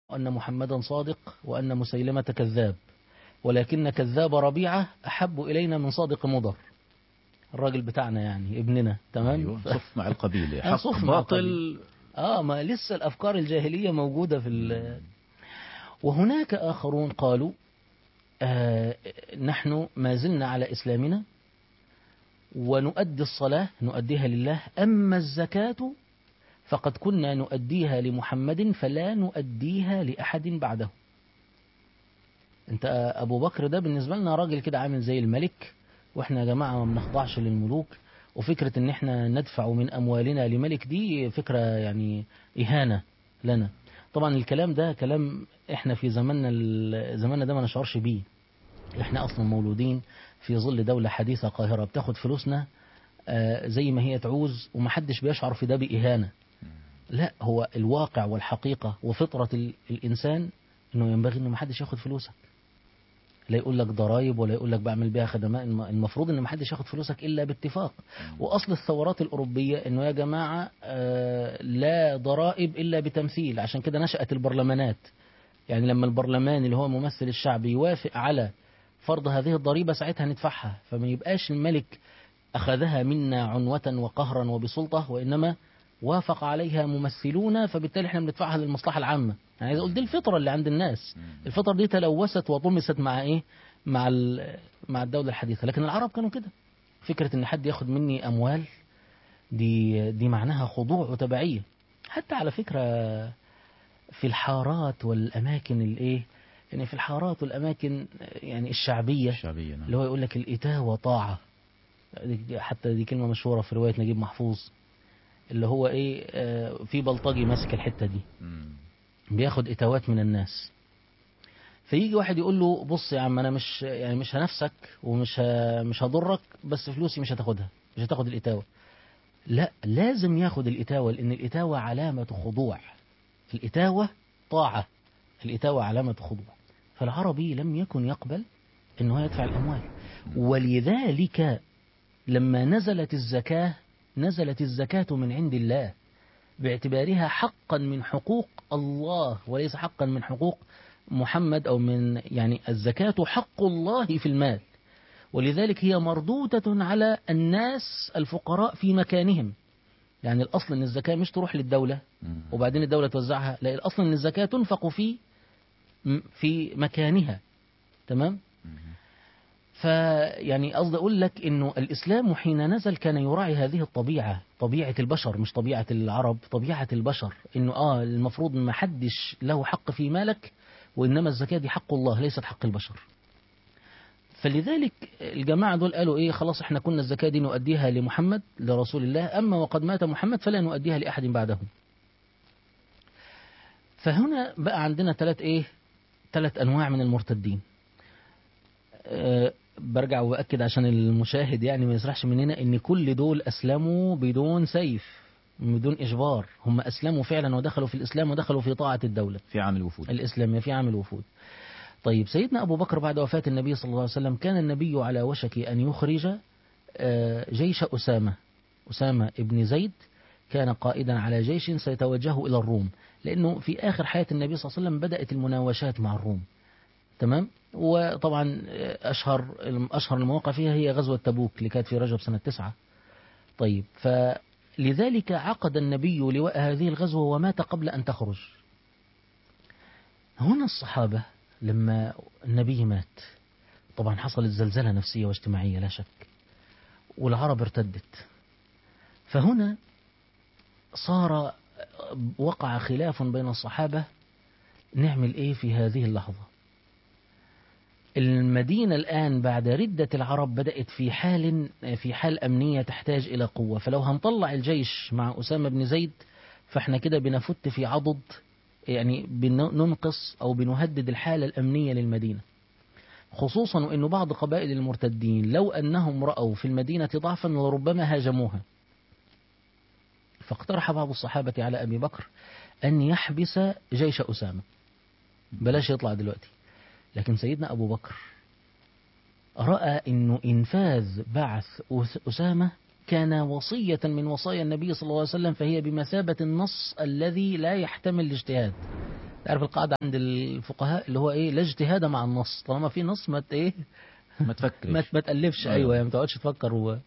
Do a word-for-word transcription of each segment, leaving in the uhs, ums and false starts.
أن محمدا صادق وأن مسيلمة كذاب، ولكن كذاب ربيعة أحب إلينا من صادق مضر. الراجل بتاعنا يعني ابننا، تمام. أيوة. صف مع القبيلة، آه، حق صف مع باطل. القبيلة. آه ما لسه الأفكار الجاهلية موجودة في ال... وهناك آخرون قالوا آه نحن ما زلنا على إسلامنا ونؤدي الصلاة نؤديها لله، أما الزكاة فقد كنا نؤديها لمحمد فلا نؤديها لأحد بعده. انت أبو بكر ده بالنسبة لنا راجل كده عامل زي الملك، واحنا يا جماعة ما بنخضعش للملوك، وفكرة ان احنا ندفع من أموالنا لملك دي فكرة يعني إهانة لنا. طبعا الكلام ده كلام احنا في زماننا زماننا ده ما نشعرش بيه. احنا اصلا مولودين في ظل دولة حديثة قاهرة بتاخد فلوسنا زي ما هي تعوز، ومحدش بيشعر في ده بإهانة. لا، هو الواقع والحقيقة وفطرة الإنسان انه ينبغي انه محدش ياخد فلوسك، لا يقول لك ضرائب ولا يقول لك بعمل بيها خدمات. المفروض ان محدش ياخد فلوسك الا باتفاق. واصل الثورات الاوروبيه انه يا جماعه لا ضرائب الا بتمثيل، عشان كده نشأت البرلمانات. يعني لما البرلمان اللي هو ممثل الشعب يوافق على فرض هذه الضريبه ساعتها ندفعها، فما يبقاش الملك اخذها منا عنوة وقهرا وبسلطه، وانما وافق عليها ممثلون، فبالتالي احنا بندفعها للمصلحة العامة. يعني عايز اقول دي الفطرة اللي عند الناس. الفطرة دي تلوثت وطمست مع ايه، مع مع الدولة الحديثة. لكن العرب كانوا كده، فكرة ان حد ياخد مني اموال دي دي معناها خضوع وتبعية. حتى على فكرة في الحارات والاماكن الايه، يعني في الحارات والاماكن يعني الشعبية, الشعبية نعم. اللي هو يقول لك الاتاوة طاعة. حتى دي كلمة مشهورة في رواية نجيب محفوظ، اللي هو ايه آه في بلطجي ماسك الحتة دي بياخد اتاوات من الناس. فيجي واحد يقول له بص يا عم انا مش يعني مش هنفسك ومش ه... مش هضرك، بس فلوسي مش هتاخدها، مش هتاخد الاتاوة. لا، لازم ياخد الاتاوة، لان الاتاوة علامة خضوع. الاتاوة طاعة، الاتاوة علامة خضوع. فالعربي لم يكن يقبل انه يدفع الاموال. ولذلك لما نزلت الزكاة نزلت الزكاة من عند الله، باعتبارها حقا من حقوق الله وليس حقا من حقوق محمد، أو من يعني الزكاة حق الله في المال، ولذلك هي مردودة على الناس الفقراء في مكانهم. يعني الأصل أن الزكاة مش تروح للدولة وبعدين الدولة توزعها، لا، الأصل أن الزكاة تنفق في في مكانها. تمام. فيعني قصدي أقول لك إنه الإسلام حين نزل كان يراعي هذه الطبيعة، طبيعة البشر مش طبيعة العرب، طبيعة البشر. إنه آه المفروض ما حدش له حق في مالك، وإنما الزكاة دي حق الله ليست حق البشر. فلذلك الجماعة دول قالوا إيه، خلاص إحنا كنا الزكاة دي نؤديها لمحمد لرسول الله، أما وقد مات محمد فلا نؤديها لأحد بعده. فهنا بقى عندنا ثلاث إيه، ثلاث أنواع من المرتدين. أه برجع وأكد عشان المشاهد يعني ما يسرحش مننا ان كل دول اسلموا بدون سيف، بدون اجبار. هم اسلموا فعلا ودخلوا في الاسلام ودخلوا في طاعة الدولة في عام الوفود الاسلامية، في عام الوفود. طيب سيدنا ابو بكر بعد وفاة النبي صلى الله عليه وسلم كان النبي على وشك ان يخرج جيش اسامة. اسامة ابن زيد كان قائدا على جيش سيتوجه الى الروم، لانه في اخر حياة النبي صلى الله عليه وسلم بدأت المناوشات مع الروم. تمام. وطبعا أشهر أشهر المواقع فيها هي غزوة تبوك اللي كانت في رجب سنة تسعة. طيب فلذلك عقد النبي لواء هذه الغزوة ومات قبل أن تخرج. هنا الصحابة لما النبي مات طبعا حصلت زلزلة نفسية واجتماعية لا شك، والعرب ارتدت. فهنا صار وقع خلاف بين الصحابة، نعمل ايه في هذه اللحظة؟ المدينة الآن بعد ردة العرب بدأت في حال في حال أمنية تحتاج إلى قوة، فلو هنطلع الجيش مع أسامة بن زيد فإحنا كده بنفت في عضد، يعني بننقص أو بنهدد الحالة الأمنية للمدينة، خصوصا وأن بعض قبائل المرتدين لو أنهم رأوا في المدينة ضعفا لربما هاجموها. فاقترح بعض الصحابة على أبي بكر أن يحبس جيش أسامة، بلاش يطلع دلوقتي. لكن سيدنا أبو بكر رأى أنه إنفاذ بعث أسامة كان وصية من وصايا النبي صلى الله عليه وسلم، فهي بمثابة النص الذي لا يحتمل الاجتهاد. تعرف القاعدة عند الفقهاء اللي هو إيه، لا اجتهاد مع النص، طالما في نص ما إيه ما تفكرش ما ما تألفش. أيوة. أيوة، يعني ما تقعدش تفكر. و...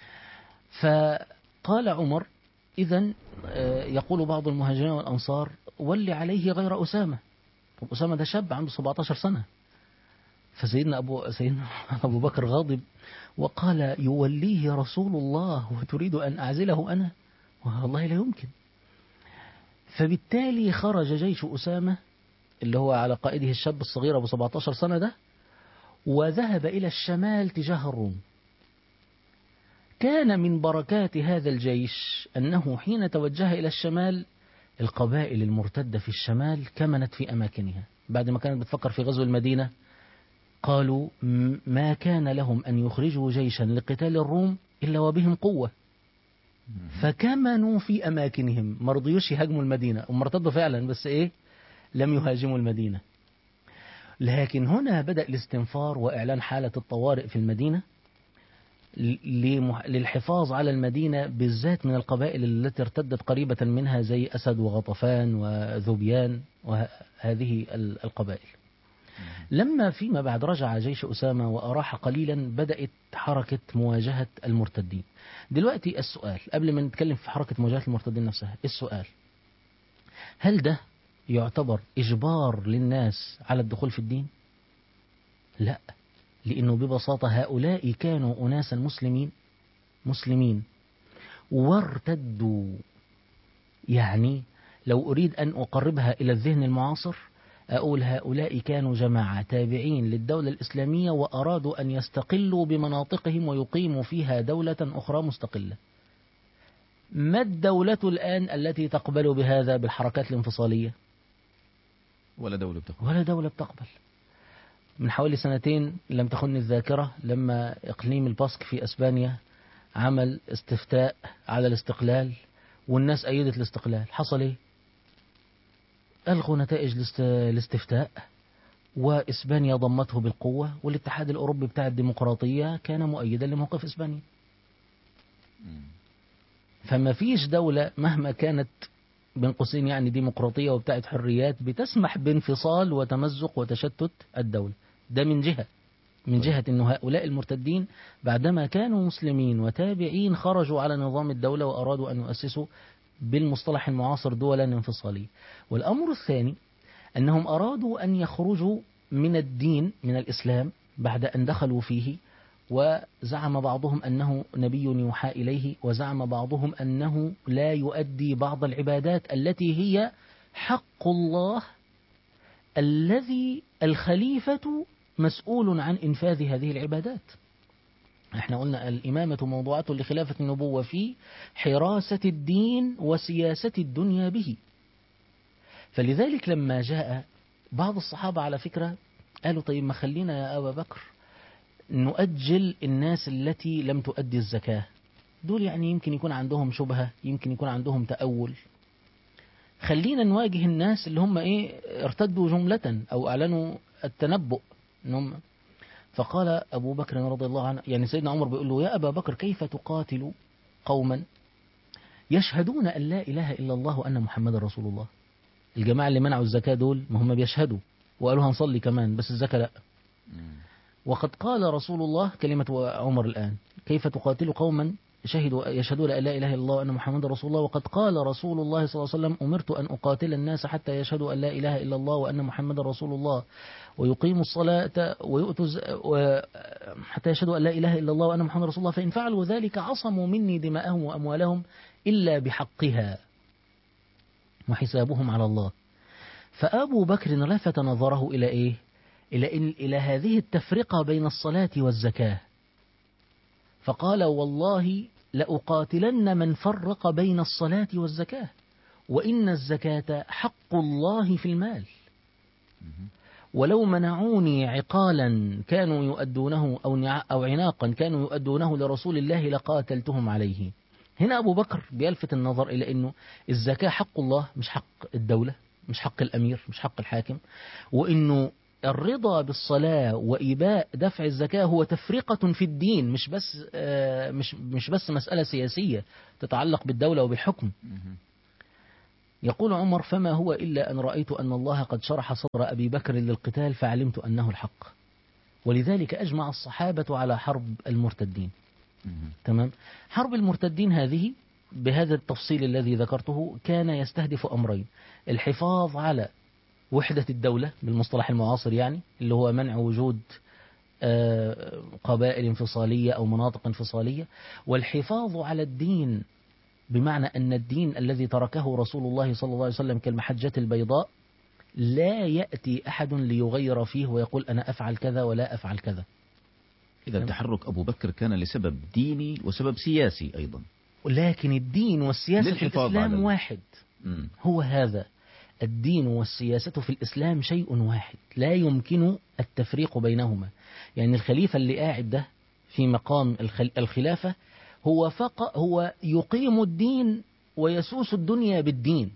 فقال عمر إذن يقول بعض المهاجرين والأنصار ولي عليه غير أسامة. طب أسامة ده شاب عنده سبعتاشر سنة. فسيدنا أبو سيدنا أبو بكر غاضب وقال يوليه رسول الله وتريد أن أعزله أنا؟ والله لا يمكن. فبالتالي خرج جيش أسامة اللي هو على قائده الشاب الصغير أبو سبعتاشر سنة ده، وذهب إلى الشمال تجاه الروم. كان من بركات هذا الجيش أنه حين توجه إلى الشمال القبائل المرتدة في الشمال كمنت في أماكنها. بعد ما كانت بتفكر في غزو المدينة قالوا ما كان لهم أن يخرجوا جيشا لقتال الروم إلا وبهم قوة، فكمنوا في أماكنهم، ما رضيوش يهاجموا المدينة. ومرتدوا فعلا، بس إيه، لم يهاجموا المدينة. لكن هنا بدأ الاستنفار وإعلان حالة الطوارئ في المدينة للحفاظ على المدينة، بالذات من القبائل التي ارتدت قريبة منها زي أسد وغطفان وذبيان وهذه القبائل. لما فيما بعد رجع جيش أسامة وأراح قليلا بدأت حركة مواجهة المرتدين. دلوقتي السؤال قبل ما نتكلم في حركة مواجهة المرتدين نفسها، السؤال هل ده يعتبر إجبار للناس على الدخول في الدين؟ لا، لأنه ببساطة هؤلاء كانوا أناسا مسلمين مسلمين وارتدوا. يعني لو أريد أن أقربها إلى الذهن المعاصر أقول هؤلاء كانوا جماعة تابعين للدولة الإسلامية وأرادوا أن يستقلوا بمناطقهم ويقيموا فيها دولة أخرى مستقلة. ما الدولة الآن التي تقبل بهذا بالحركات الانفصالية؟ ولا دولة بتقبل. ولا دولة بتقبل. من حوالي سنتين لم تخن الذاكرة لما إقليم الباسك في أسبانيا عمل استفتاء على الاستقلال والناس أيدت الاستقلال، حصل إيه؟ ألغوا نتائج الاستفتاء وإسبانيا ضمته بالقوة، والاتحاد الأوروبي بتاع الديمقراطية كان مؤيدا لموقف إسبانيا. فما فيش دولة مهما كانت بين قوسين يعني ديمقراطية وبتاعت حريات بتسمح بانفصال وتمزق وتشتت الدولة. ده من جهة من جهة أن هؤلاء المرتدين بعدما كانوا مسلمين وتابعين خرجوا على نظام الدولة وأرادوا أن يؤسسوا بالمصطلح المعاصر دولا انفصالية. والأمر الثاني أنهم أرادوا أن يخرجوا من الدين من الإسلام بعد أن دخلوا فيه، وزعم بعضهم أنه نبي يوحى إليه، وزعم بعضهم أنه لا يؤدي بعض العبادات التي هي حق الله الذي الخليفة مسؤول عن إنفاذ هذه العبادات. احنا قلنا الإمامة موضوعة لخلافة النبوة في حراسة الدين وسياسة الدنيا به. فلذلك لما جاء بعض الصحابة على فكرة قالوا طيب ما خلينا يا أبا بكر نؤجل الناس التي لم تؤدي الزكاة، دول يعني يمكن يكون عندهم شبهة، يمكن يكون عندهم تأول، خلينا نواجه الناس اللي هم ايه ارتدوا جملة أو أعلنوا التنبؤ إنهم. فقال أبو بكر رضي الله عنه، يعني سيدنا عمر بيقول له يا أبا بكر كيف تقاتل قوما يشهدون أن لا إله إلا الله وأن محمد رسول الله؟ الجماعة اللي منعوا الزكاة دول ما هم بيشهدوا وقالوا هنصلي كمان بس الزكاة لا. وقد قال رسول الله كلمة عمر الآن كيف تقاتل قوما شهدوا يشهدون أن لا إله إلا الله وأن محمد رسول الله، وقد قال رسول الله صلى الله عليه وسلم أمرت أن أقاتل الناس حتى يشهدوا أن لا إله إلا الله وأن محمد رسول الله ويقيموا الصلاة ويؤتوا حتى يشهدوا أن لا إله إلا الله وأن محمد رسول الله، فإن فعلوا ذلك عصموا مني دماءهم وأموالهم إلا بحقها وحسابهم على الله. فأبو بكر لفت نظره إلى إيه؟ إلى, إن إلى هذه التفرقة بين الصلاة والزكاة، فقال والله لأقاتلن من فرق بين الصلاة والزكاة، وإن الزكاة حق الله في المال، ولو منعوني عقالا كانوا يؤدونه أو عناقا كانوا يؤدونه لرسول الله لقاتلتهم عليه. هنا أبو بكر بيلفت النظر إلى أنه الزكاة حق الله مش حق الدولة، مش حق الأمير، مش حق الحاكم، وإنه الرضا بالصلاة وإيباء دفع الزكاة هو تفرقة في الدين، مش بس مش مش بس مسألة سياسية تتعلق بالدولة وبالحكم. يقول عمر: فما هو إلا أن رأيت أن الله قد شرح صدر أبي بكر للقتال فعلمت أنه الحق. ولذلك أجمع الصحابة على حرب المرتدين. تمام. حرب المرتدين هذه بهذا التفصيل الذي ذكرته كان يستهدف أمرين: الحفاظ على وحدة الدولة بالمصطلح المعاصر، يعني اللي هو منع وجود قبائل انفصالية أو مناطق انفصالية، والحفاظ على الدين، بمعنى أن الدين الذي تركه رسول الله صلى الله عليه وسلم كالمحجة البيضاء لا يأتي أحد ليغير فيه ويقول أنا أفعل كذا ولا أفعل كذا. إذا تحرك أبو بكر كان لسبب ديني وسبب سياسي أيضا، لكن الدين والسياسة في الإسلام ال... واحد. م. هو هذا الدين والسياسة في الإسلام شيء واحد، لا يمكن التفريق بينهما. يعني الخليفة اللي قاعد ده في مقام الخل... الخلافة هو فقط هو يقيم الدين ويسوس الدنيا بالدين،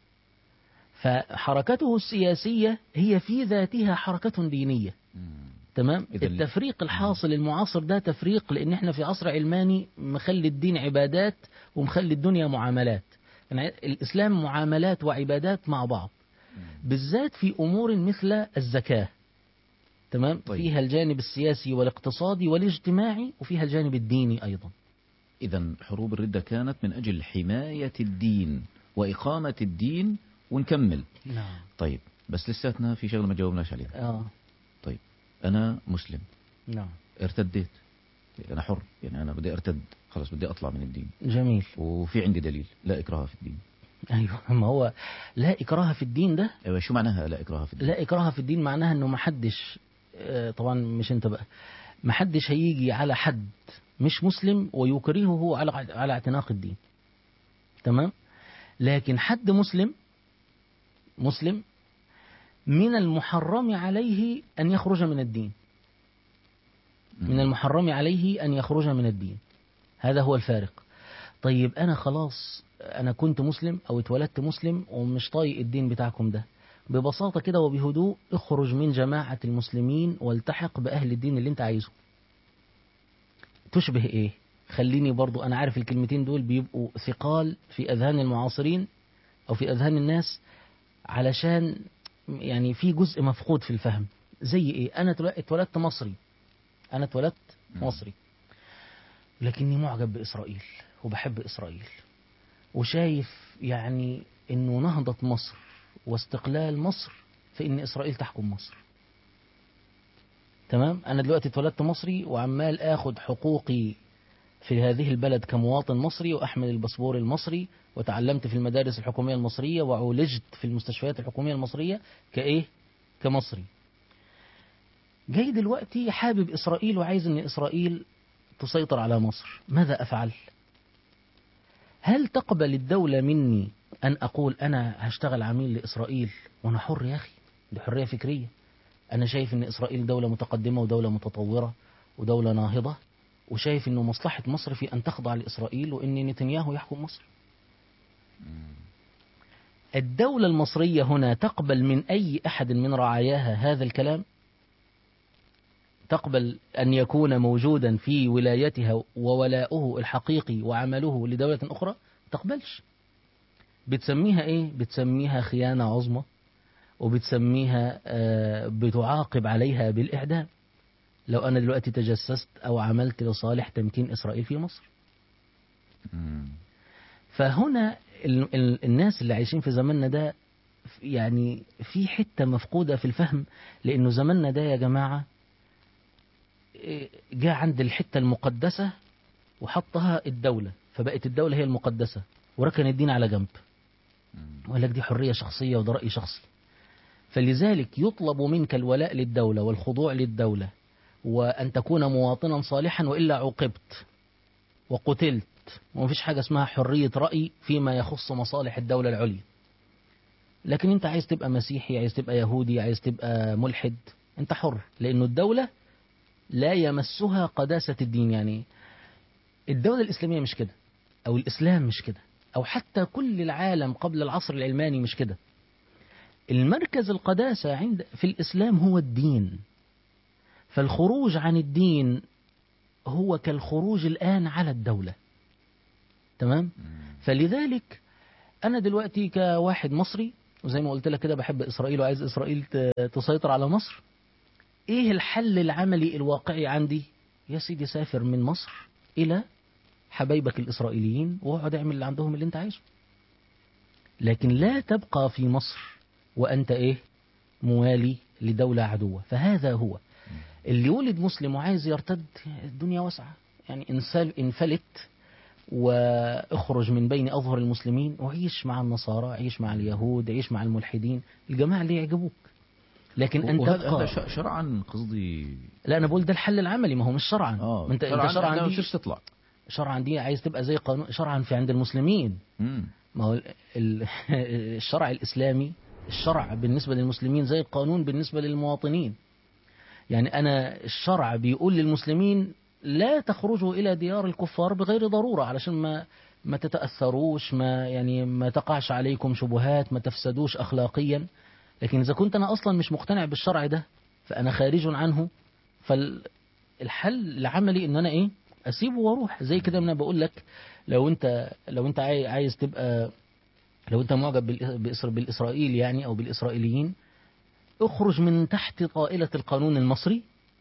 فحركته السياسية هي في ذاتها حركة دينية. تمام. التفريق الحاصل المعاصر ده تفريق لأن احنا في عصر علماني مخلي الدين عبادات ومخلي الدنيا معاملات. يعني الإسلام معاملات وعبادات مع بعض، بالذات في أمور مثل الزكاة. تمام. طيب. فيها الجانب السياسي والاقتصادي والاجتماعي وفيها الجانب الديني أيضا. إذا حروب الردة كانت من أجل حماية الدين وإقامة الدين ونكمل. نعم. طيب بس لساتنا في شغلة ما جاوبناش عليها. آه. طيب أنا مسلم. نعم. ارتديت، أنا حر، يعني أنا بدي ارتد، خلاص بدي أطلع من الدين. جميل. وفي عندي دليل لا إكراه في الدين. أيوة، ما هو لا إكراه في الدين ده. أيوة، شو معناها لا إكراه في الدين؟ لا إكراه في الدين معناها أنه ما حدش، طبعا مش أنت بقى، ما حدش هيجي على حد مش مسلم ويكرهه على على اعتناق الدين. تمام. لكن حد مسلم مسلم من المحرم عليه أن يخرج من الدين. من المحرم عليه أن يخرج من الدين. هذا هو الفارق. طيب أنا خلاص أنا كنت مسلم أو اتولدت مسلم ومش طايق الدين بتاعكم ده، ببساطة كده وبهدوء اخرج من جماعة المسلمين والتحق بأهل الدين اللي انت عايزه. تشبه ايه؟ خليني برضو أنا عارف الكلمتين دول بيبقوا ثقال في أذهان المعاصرين أو في أذهان الناس، علشان يعني في جزء مفقود في الفهم. زي ايه؟ أنا اتولدت مصري أنا اتولدت مصري لكني معجب بإسرائيل وبحب إسرائيل وشايف يعني إنه نهضة مصر واستقلال مصر في إن إسرائيل تحكم مصر. تمام. أنا دلوقتي اتولدت مصري وعمال آخد حقوقي في هذه البلد كمواطن مصري وأحمل الباسبور المصري وتعلمت في المدارس الحكومية المصرية وعولجت في المستشفيات الحكومية المصرية كإيه؟ كمصري. جاي دلوقتي حابب إسرائيل وعايز إن إسرائيل تسيطر على مصر. ماذا أفعل؟ هل تقبل الدولة مني أن أقول أنا هشتغل عميل لإسرائيل وأنا حر؟ يا أخي دي حرية فكرية. أنا شايف أن إسرائيل دولة متقدمة ودولة متطورة ودولة ناهضة، وشايف أنه مصلحة مصر في أن تخضع لإسرائيل وأن نتنياهو يحكم مصر. الدولة المصرية هنا تقبل من أي أحد من رعاياها هذا الكلام؟ تقبل أن يكون موجودا في ولايتها وولاؤه الحقيقي وعمله لدولة أخرى؟ تقبلش. بتسميها إيه؟ بتسميها خيانة عظمى، وبتسميها بتعاقب عليها بالإعدام لو أنا دلوقتي تجسست أو عملت لصالح تمكين إسرائيل في مصر. فهنا الناس اللي عايشين في زماننا ده يعني في حتة مفقودة في الفهم، لأنه زماننا ده يا جماعة جاء عند الحتة المقدسة وحطها الدولة، فبقت الدولة هي المقدسة وركن الدين على جنب، وقال لك دي حرية شخصية وده رأي شخصي. فلذلك يطلب منك الولاء للدولة والخضوع للدولة وأن تكون مواطنا صالحا، وإلا عوقبت وقتلت. ومفيش حاجة اسمها حرية رأي فيما يخص مصالح الدولة العليا. لكن انت عايز تبقى مسيحي، عايز تبقى يهودي، عايز تبقى ملحد، انت حر، لأنه الدولة لا يمسها قداسة الدين. يعني الدولة الإسلامية مش كده، أو الإسلام مش كده، أو حتى كل العالم قبل العصر العلماني مش كده. المركز القداسة عند في الإسلام هو الدين، فالخروج عن الدين هو كالخروج الآن على الدولة. تمام؟ فلذلك أنا دلوقتي كواحد مصري، وزي ما قلت لك كده بحب إسرائيل وعايز إسرائيل ت- تسيطر على مصر، إيه الحل العملي الواقعي عندي؟ يا سيدي سافر من مصر إلى حبايبك الإسرائيليين واقعد اعمل اللي عندهم اللي أنت عايزه، لكن لا تبقى في مصر وأنت إيه؟ موالي لدولة عدوة. فهذا هو اللي يولد مسلم وعايز يرتد، الدنيا واسعة، يعني انسل- انفلت واخرج من بين أظهر المسلمين وعيش مع النصارى، عيش مع اليهود، عيش مع الملحدين، الجماعة اللي يعجبوك، لكن أن وهذا هذا تبقى. ش- شرعا قصدي. لا أنا بقول ده الحل العملي، ما هو مش شرعا. اه ما انت انت شرعا شرعا لا دي، فيش تطلع. شرعا دي عايز تبقى زي قانون شرعا في عند المسلمين. مم. ما هو ال- ال- الشرع الإسلامي، الشرع بالنسبة للمسلمين زي القانون بالنسبة للمواطنين. يعني أنا الشرع بيقول للمسلمين لا تخرجوا إلى ديار الكفار بغير ضرورة، علشان ما ما تتأثروش، ما يعني ما تقعش عليكم شبهات، ما تفسدوش أخلاقيا. لكن إذا كنت أنا أصلا مش مقتنع بالشرع ده فأنا خارج عنه. فالحل العملي إن أنا إيه؟ أسيبه وأروح زي كده. أنا بقول لك لو أنت لو أنت عاي- عايز تبقى، لو أنت معجب بالإس- بإسر- بالإسرائيل يعني أو بالإسرائيليين، اخرج من تحت طائلة القانون المصري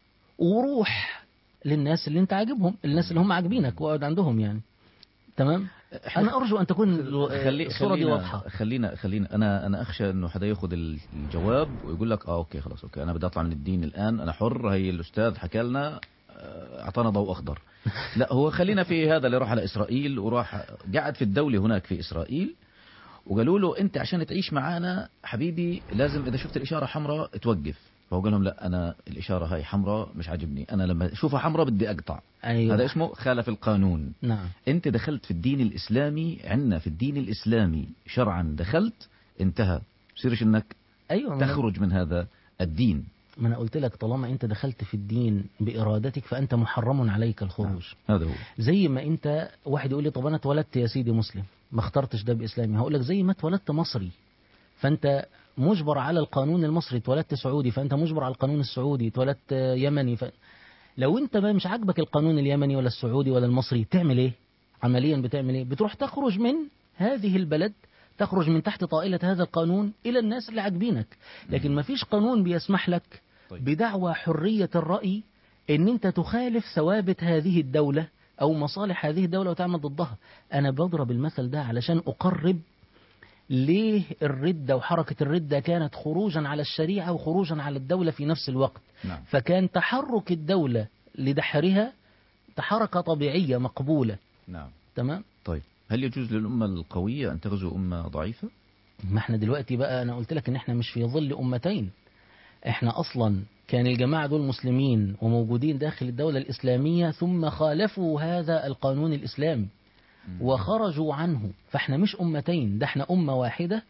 وروح للناس اللي انت عاجبهم، الناس اللي هم عاجبينك، واقعد عندهم يعني. تمام. انا ارجو ان تكون خلي الصورة دي خلينا واضحة. خلينا خلينا انا انا اخشى انه حدا ياخذ الجواب ويقول لك اه اوكي خلاص اوكي انا بدي اطلع من الدين الان، انا حر، هي الاستاذ حكى لنا آه، اعطانا ضوء اخضر. لا هو خلينا في هذا اللي راح على اسرائيل وراح قعد في الدوله هناك في اسرائيل، وقالوا له انت عشان تعيش معانا حبيبي لازم اذا شفت الاشاره حمراء توقف. فهو قال لهم لا انا الاشاره هاي حمراء مش عاجبني، انا لما اشوفها حمراء بدي اقطع. ايوه. هذا اسمه خالف القانون. نعم. انت دخلت في الدين الاسلامي، عندنا في الدين الاسلامي شرعا دخلت، انتهى، بصيرش انك ايوه. ما أنا- تخرج من هذا الدين. ما انا قلت لك طالما انت دخلت في الدين بارادتك فانت محرم عليك الخروج. هذا هو. زي ما انت واحد يقول لي طب انا اتولدت يا سيدي مسلم ما اخترتش ده باسلامي، هقول لك زي ما اتولدت مصري فانت مجبر على القانون المصري، اتولدت سعودي فانت مجبر على القانون السعودي، اتولدت يمني. ف... لو انت بقى مش عاجبك القانون اليمني ولا السعودي ولا المصري تعمل ايه؟ عمليا بتعمل ايه؟ بتروح تخرج من هذه البلد، تخرج من تحت طائلة هذا القانون إلى الناس اللي عاجبينك. لكن ما فيش قانون بيسمح لك طيب. بدعوى حرية الرأي ان انت تخالف ثوابت هذه الدولة او مصالح هذه الدولة وتعمل ضدها. انا بضرب المثل ده علشان اقرب ليه الردة وحركة الردة كانت خروجا على الشريعة وخروجا على الدولة في نفس الوقت. نعم. فكان تحرك الدولة لدحرها حركة طبيعية مقبولة. نعم. تمام. طيب هل يجوز للأمة القوية أن تغزو أمة ضعيفة؟ ما احنا دلوقتي بقى انا قلت لك ان احنا مش في ظل امتين، احنا اصلا كان الجماعة دول مسلمين وموجودين داخل الدولة الاسلامية ثم خالفوا هذا القانون الاسلامي وخرجوا عنه، فاحنا مش امتين، ده احنا امة واحدة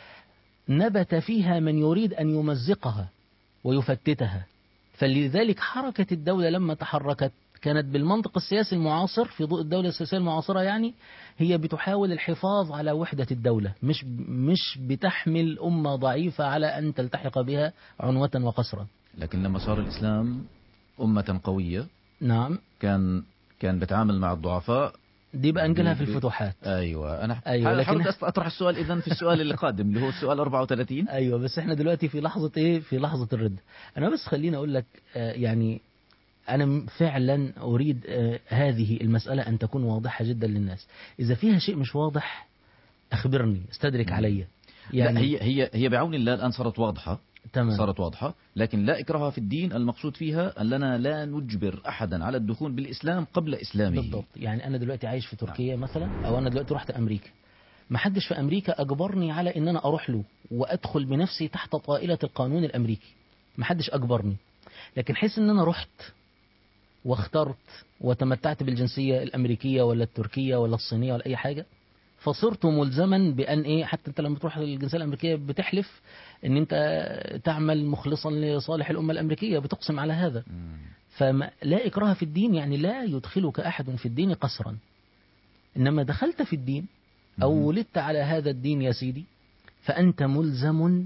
نبت فيها من يريد ان يمزقها ويفتتها. فلذلك حركة الدولة لما تحركت كانت بالمنطق السياسي المعاصر في ضوء الدولة السياسية المعاصرة، يعني هي بتحاول الحفاظ على وحدة الدولة، مش مش بتحمل أمة ضعيفة على أن تلتحق بها عنوة وقسرا. لكن لما صار الإسلام أمة قوية نعم. كان كان بتعامل مع الضعفاء. دي بقى نجيلها في ب- ب- الفتوحات. أيوة أنا أيوة، أيوة لكن- لكن أطرح السؤال إذن في السؤال اللي قادم اللي هو السؤال أربعة وثلاثين. أيوة بس احنا دلوقتي في لحظة إيه؟ في لحظة الرد. أنا بس خليني أقول لك آه، يعني أنا م- فعلا أريد آه، هذه المسألة أن تكون واضحة جدا للناس. إذا فيها شيء مش واضح أخبرني، استدرك مم. علي. يعني لا هي هي هي بعون الله الآن صارت واضحة. تمام. صارت واضحة، لكن لا إكراه في الدين. المقصود فيها أننا لا نجبر أحدا على الدخول بالإسلام قبل إسلامه. بالضبط. يعني أنا دلوقتي عايش في تركيا مثلا، أو أنا دلوقتي رحت أمريكا، ما حدش في أمريكا أجبرني على إن أنا أروح له وأدخل بنفسي تحت طائلة القانون الأمريكي، ما حدش أجبرني. لكن حيث إن أنا رحت واخترت وتمتعت بالجنسية الأمريكية ولا التركية ولا الصينية ولا أي حاجة، فصرت ملزما بأن إيه، حتى أنت لما تروح للجنسية الأمريكية بتحلف إن أنت تعمل مخلصا لصالح الأمة الأمريكية، بتقسم على هذا. مم. فلا إكراه في الدين، يعني لا يدخلك أحد في الدين قسرا، إنما دخلت في الدين أو مم. ولدت على هذا الدين يا سيدي فأنت ملزم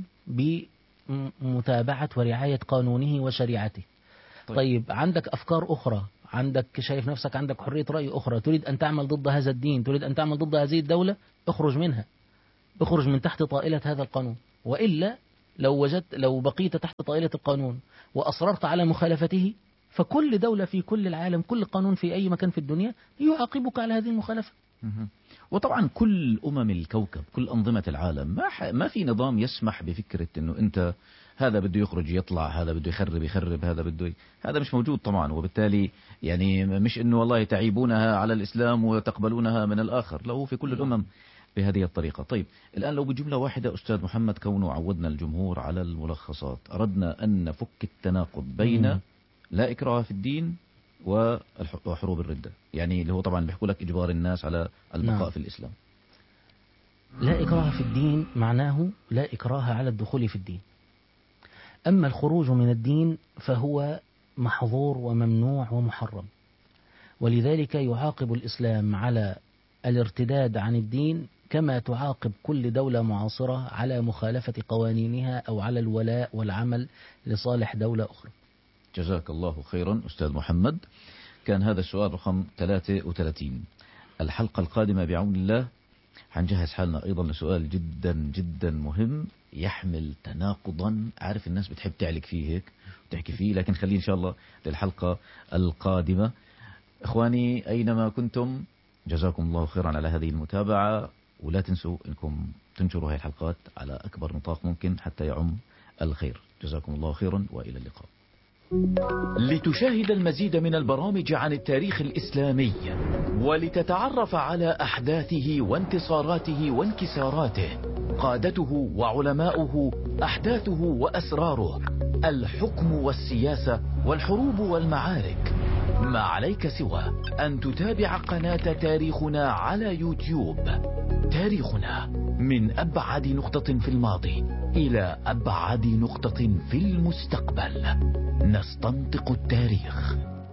بمتابعة ورعاية قانونه وشريعته. طيب. طيب عندك أفكار أخرى، عندك شايف نفسك عندك حرية رأي أخرى، تريد أن تعمل ضد هذا الدين، تريد أن تعمل ضد هذه الدولة، اخرج منها. اخرج من تحت طائلة هذا القانون، وإلا لو وجدت لو بقيت تحت طائلة القانون وأصررت على مخالفته، فكل دولة في كل العالم، كل قانون في أي مكان في الدنيا يعاقبك على هذه المخالفة. وطبعا كل أمم الكوكب، كل أنظمة العالم، ما ح... ما في نظام يسمح بفكرة إنه أنت هذا بده يخرج يطلع، هذا بده يخرب يخرب، هذا بده ي... هذا مش موجود طبعا. وبالتالي يعني مش إنه والله تعيبونها على الإسلام وتقبلونها من الآخر، لا، هو في كل الأمم بهذه الطريقة. طيب الآن لو بجملة واحدة أستاذ محمد، كونه عودنا الجمهور على الملخصات، أردنا أن نفك التناقض بين مم. لا إكراه في الدين وحروب الردة، يعني اللي هو طبعا بيحكوا لك إجبار الناس على البقاء نعم. في الإسلام. لا إكراه في الدين معناه لا إكراه على الدخول في الدين. أما الخروج من الدين فهو محظور وممنوع ومحرم، ولذلك يعاقب الإسلام على الارتداد عن الدين كما تعاقب كل دولة معاصرة على مخالفة قوانينها أو على الولاء والعمل لصالح دولة أخرى. جزاك الله خيرا أستاذ محمد. كان هذا السؤال رقم ثلاثة وثلاثين. الحلقة القادمة بعون الله حنجهز حالنا أيضا لسؤال جدا جدا مهم يحمل تناقضا، عارف الناس بتحب تعلق فيه هيك وتحكي فيه، لكن خليه إن شاء الله للحلقة القادمة. إخواني أينما كنتم، جزاكم الله خيرا على هذه المتابعة، ولا تنسوا أنكم تنشروا هذه الحلقات على أكبر نطاق ممكن حتى يعم الخير. جزاكم الله خيرا وإلى اللقاء. لتشاهد المزيد من البرامج عن التاريخ الإسلامي ولتتعرف على أحداثه وانتصاراته وانكساراته، قادته وعلماؤه، أحداثه وأسراره، الحكم والسياسة والحروب والمعارك، ما عليك سوى أن تتابع قناة تاريخنا على يوتيوب. تاريخنا، من أبعد نقطة في الماضي إلى أبعد نقطة في المستقبل، نستنطق التاريخ